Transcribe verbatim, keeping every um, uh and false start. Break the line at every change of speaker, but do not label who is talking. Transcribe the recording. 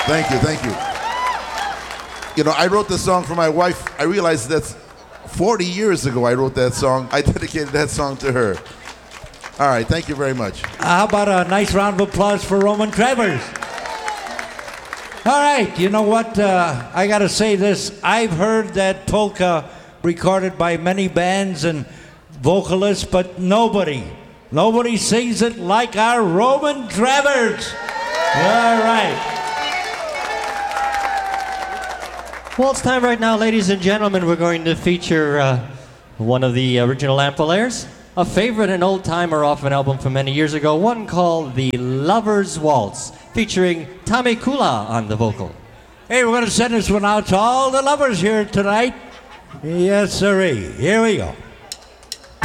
Thank you, thank you. You know, I wrote this song for my wife. I realized that's forty years ago I wrote that song. I dedicated that song to her. All right, thank you very much.
How about a nice round of applause for Roman Travers? All right, you know what? Uh, I got to say this. I've heard that polka recorded by many bands and vocalists, but nobody, nobody sings it like our Roman Travers. All right.
Well, it's time right now, ladies and gentlemen. We're going to feature uh, one of the original Ampol-Airs, a favorite and old-timer off an album from many years ago, one called The Lover's Waltz, featuring Tommy Kula on the vocal.
Hey, we're going to send this one out to all the lovers here tonight. Yes, sirree. Here we go.